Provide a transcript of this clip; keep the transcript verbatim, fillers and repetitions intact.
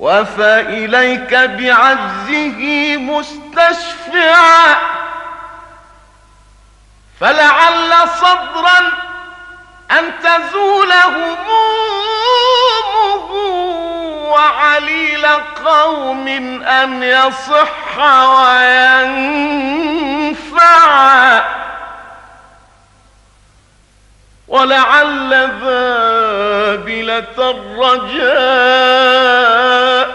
وفى إليك بعجزه مستشفعا، فلعل صبرا أن تزول همومه، وعليل قوم أن يصح وينفع، ولعل ذابلة الرجاء